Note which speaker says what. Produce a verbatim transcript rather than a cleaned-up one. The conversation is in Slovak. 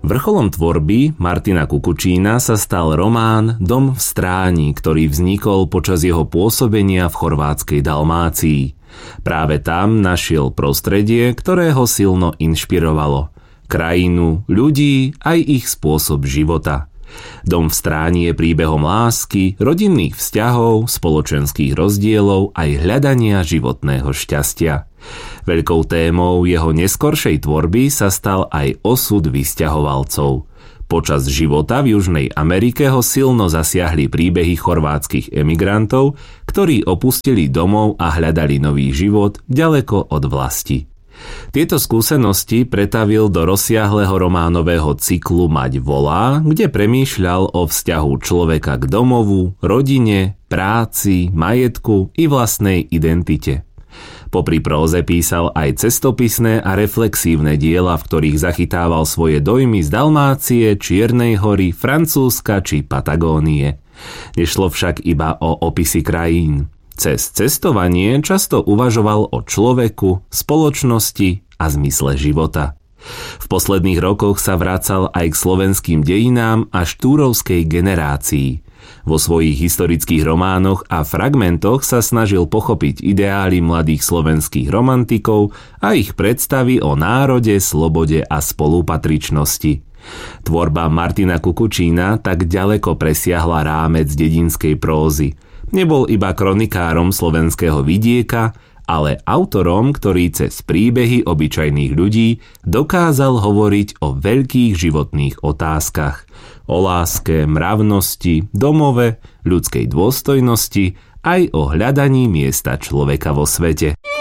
Speaker 1: Vrcholom tvorby Martina Kukučína sa stal román Dom v Stráni, ktorý vznikol počas jeho pôsobenia v chorvátskej Dalmácii. Práve tam našiel prostredie, ktoré ho silno inšpirovalo. Krajinu, ľudí, aj ich spôsob života. Dom v Stráni je príbehom lásky, rodinných vzťahov, spoločenských rozdielov aj hľadania životného šťastia. Veľkou témou jeho neskoršej tvorby sa stal aj osud vysťahovalcov. Počas života v Južnej Amerike ho silno zasiahli príbehy chorvátskych emigrantov, ktorí opustili domov a hľadali nový život ďaleko od vlasti. Tieto skúsenosti pretavil do rozsiahleho románového cyklu Mať volá, kde premýšľal o vzťahu človeka k domovu, rodine, práci, majetku i vlastnej identite. Popri próze písal aj cestopisné a reflexívne diela, v ktorých zachytával svoje dojmy z Dalmácie, Čiernej hory, Francúzska či Patagónie. Nešlo však iba o opisy krajín. Cez cestovanie často uvažoval o človeku, spoločnosti a zmysle života. V posledných rokoch sa vracal aj k slovenským dejinám a štúrovskej generácii. Vo svojich historických románoch a fragmentoch sa snažil pochopiť ideály mladých slovenských romantikov a ich predstavy o národe, slobode a spolupatričnosti. Tvorba Martina Kukučína tak ďaleko presiahla rámec dedinskej prózy. Nebol iba kronikárom slovenského vidieka, ale autorom, ktorý cez príbehy obyčajných ľudí dokázal hovoriť o veľkých životných otázkach. O láske, mravnosti, domove, ľudskej dôstojnosti, aj o hľadaní miesta človeka vo svete.